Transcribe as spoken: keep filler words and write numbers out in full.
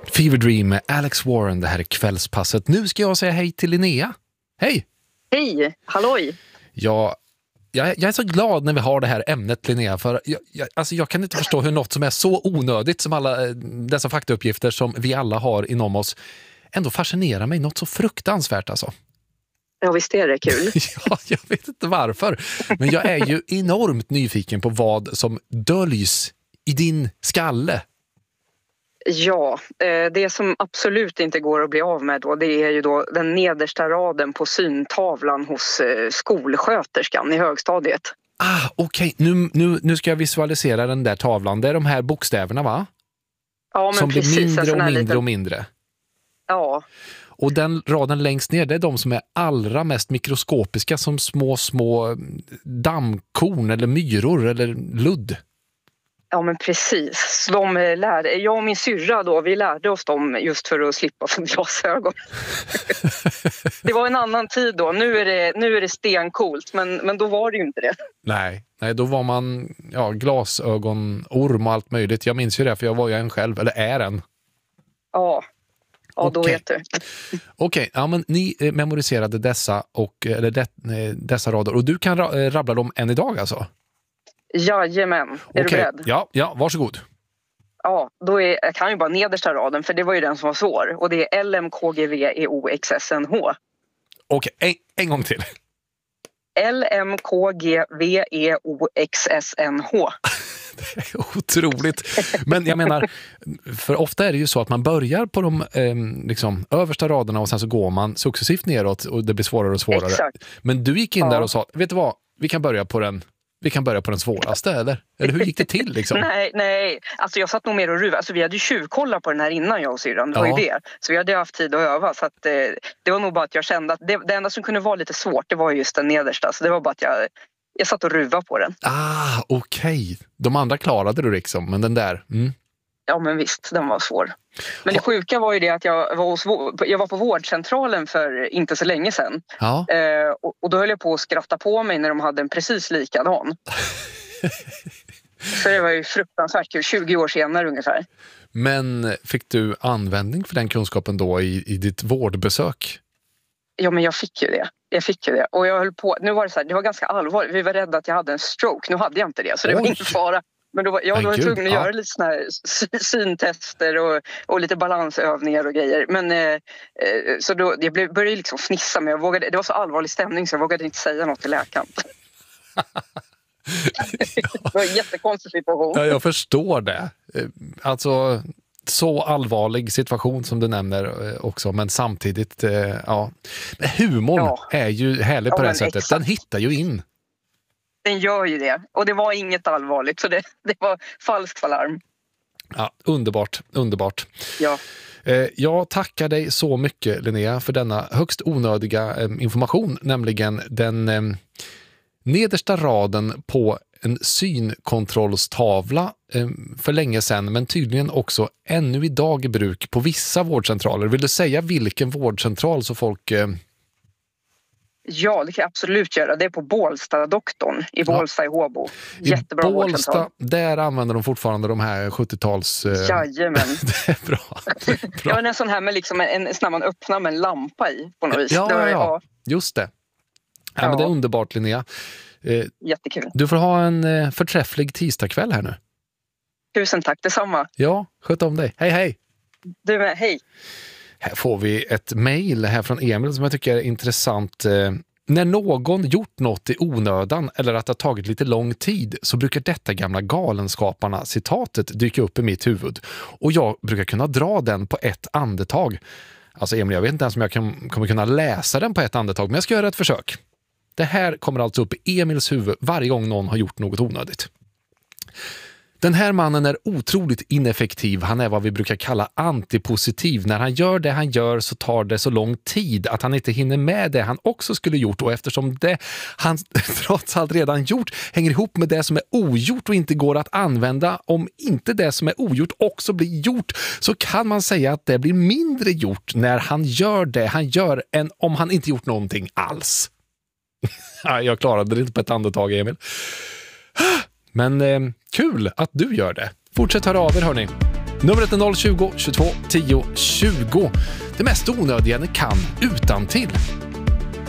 Fever Dream med Alex Warren, det här är kvällspasset. Nu ska jag säga hej till Linnea. Hej! Hej, halloj! Ja, jag, jag är så glad när vi har det här ämnet, Linnea, för jag, jag, alltså jag kan inte förstå hur något som är så onödigt som alla dessa faktauppgifter som vi alla har inom oss ändå fascinerar mig något så fruktansvärt alltså. Ja, visst är det kul. Ja, jag vet inte varför. Men jag är ju enormt nyfiken på vad som döljs i din skalle. Ja, det som absolut inte går att bli av med då, det är ju då den nedersta raden på syntavlan hos skolsköterskan i högstadiet. Ah, okej. Okay. Nu, nu, nu ska jag visualisera den där tavlan. Det är de här bokstäverna, va? Ja, men som precis. blir mindre och mindre liten... och mindre. Ja. Och den raden längst ner, det är de som är allra mest mikroskopiska, som små, små dammkorn eller myror eller ludd. Ja, men precis. De lärde, jag och min syrra då, vi lärde oss dem just för att slippa få glasögon. Det var en annan tid då. Nu är det, nu är det stenkult, men, men då var det ju inte det. Nej, nej, då var man ja, glasögonorm och allt möjligt. Jag minns ju det, för jag var ju en själv, eller är en. Ja, ja okay. Då vet du. Okej, okay, ja, men ni memoriserade dessa, och, eller det, dessa rader, och du kan ra- rabbla dem än idag alltså? Jajamän, är okay. du beredd? Ja, ja, varsågod. Ja, då är, jag kan ju bara nedersta raden, för det var ju den som var svår. Och det är L M K G V E O X S N H. Okej, okay, en, en gång till. L M K G V E O X S N H. Det är otroligt. Men jag menar, för ofta är det ju så att man börjar på de eh, liksom, översta raderna och sen så går man successivt neråt och det blir svårare och svårare. Exakt. Men du gick in ja. där och sa, vet du vad, vi kan börja på den Vi kan börja på den svåraste, eller? Eller hur gick det till liksom? nej, nej. Alltså jag satt nog mer och ruva. Alltså vi hade ju tjuvkollat på den här innan, jag och syrran. Det var ja. ju det. Så vi hade haft tid att öva. Så att, eh, det var nog bara att jag kände att det, det enda som kunde vara lite svårt, det var just den nedersta. Så det var bara att jag, jag satt och ruva på den. Ah, okej. Okay. De andra klarade du liksom, men den där... Mm. Ja, men visst, den var svår. Men det sjuka var ju det att jag var, hos, jag var på vårdcentralen för inte så länge sedan. Ja. Eh, och, och då höll jag på att skratta på mig när de hade en precis likadan. Så det var ju fruktansvärt kul, tjugo år senare ungefär. Men fick du användning för den kunskapen då i, i ditt vårdbesök? Ja, men jag fick ju det. Jag fick ju det. Och jag höll på, nu var det så här, det var ganska allvarligt. Vi var rädda att jag hade en stroke. Nu hade jag inte det, så det Oj. var ingen fara. Men då var, jag var tvungen att ja. göra lite såna här syntester och, och lite balansövningar och grejer. Men eh, så då, jag blev, började liksom fnissa, men jag vågade, det var så allvarlig stämning så jag vågade inte säga något till läkaren. Det var en jättekonstig situation. Ja, jag förstår det. Alltså, så allvarlig situation som du nämner också, men samtidigt, ja. Humorn ja. är ju härlig på ja, det sättet. Exakt. Den hittar ju in. Den gör ju det. Och det var inget allvarligt, så det, det var falskt alarm. Ja, underbart, underbart. Ja. Jag tackar dig så mycket, Linnea, för denna högst onödiga information, nämligen den nedersta raden på en synkontrollstavla för länge sedan, men tydligen också ännu idag i bruk på vissa vårdcentraler. Vill du säga vilken vårdcentral så folk... Ja, det kan jag absolut göra. Det är på Bålsta-doktorn i Bålsta ja. i Håbo. Jättebra I Bålsta, vårdcentral. Där använder de fortfarande de här sjuttio-tals... Eh... Jajamän. Det är bra. Det är bra. Jag har en sån här med liksom en, en sån man öppnar med en lampa i på något vis. Ja, var, ja, ja. just det. Ja, ja. Men det är underbart, Linnea. Eh, Jättekul. Du får ha en eh, förträfflig tisdagkväll här nu. Tusen tack, detsamma. Ja, sköt om dig. Hej, hej. Du med, hej. Här får vi ett mejl här från Emil som jag tycker är intressant. Eh, när någon gjort något i onödan eller att det har tagit lite lång tid så brukar detta gamla galenskaparna citatet dyka upp i mitt huvud. Och jag brukar kunna dra den på ett andetag. Alltså Emil, jag vet inte ens om jag kan, kommer kunna läsa den på ett andetag, men jag ska göra ett försök. Det här kommer alltså upp i Emils huvud varje gång någon har gjort något onödigt. Den här mannen är otroligt ineffektiv. Han är vad vi brukar kalla antipositiv. När han gör det han gör så tar det så lång tid att han inte hinner med det han också skulle gjort. Och eftersom det han trots allt redan gjort hänger ihop med det som är ogjort och inte går att använda, om inte det som är ogjort också blir gjort, så kan man säga att det blir mindre gjort när han gör det han gör än om han inte gjort någonting alls. Jag klarade det inte på ett andetag, Emil. Men eh, kul att du gör det. Fortsätt höra av er, hörni. Numret är noll tjugo, tjugotvå, tio, tjugo. Det mest onödiga ni kan utan till.